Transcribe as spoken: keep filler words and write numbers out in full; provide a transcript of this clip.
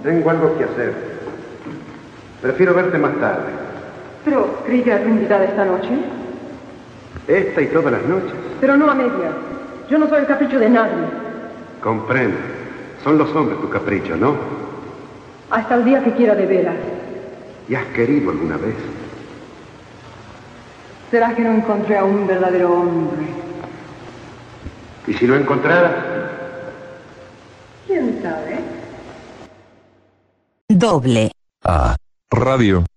Tengo algo que hacer. Prefiero verte más tarde. Pero creí que era tu invitada esta noche. Esta y todas las noches. Pero no a medias. Yo no soy el capricho de nadie. Comprendo. Son los hombres tu capricho, ¿no? Hasta el día que quiera de veras. ¿Y has querido alguna vez? ¿Será que no encontré a un verdadero hombre? ¿Y si lo encontraras? ¿Quién sabe? Doble A. Radio.